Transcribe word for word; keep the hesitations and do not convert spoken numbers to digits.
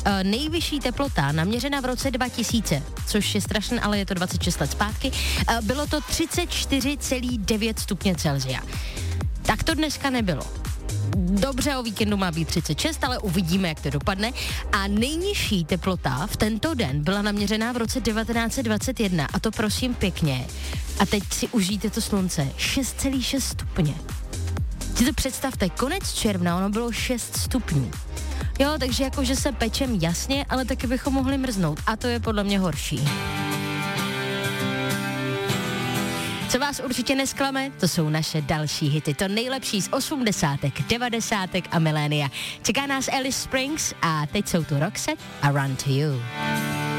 Uh, nejvyšší teplota naměřená v roce dva tisíce, což je strašné, ale je to dvacet šest let zpátky, uh, bylo to třicet čtyři celá devět stupně Celsia. Tak to dneska nebylo. Dobře, o víkendu má být třicet šest, ale uvidíme, jak to dopadne. A nejnižší teplota v tento den byla naměřená v roce devatenáct set dvacet jedna, a to prosím pěkně. A teď si užijte to slunce. šest celá šest stupně. Si to představte, konec června, ono bylo šest stupňů. Jo, takže jakože se pečem jasně, ale taky bychom mohli mrznout. A to je podle mě horší. Co vás určitě nesklame, to jsou naše další hity. To nejlepší z osmdesátek, devadesátek a milénia. Čeká nás Alice Springs a teď jsou tu Roxette a Run to You.